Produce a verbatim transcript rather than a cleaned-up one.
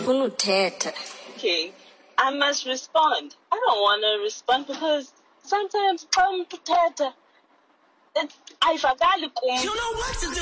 ngifuna uthetha. Okay, I must respond. I don't want to respond because sometimes xa umuntu uthetha, ayivakali kum. You know what to do.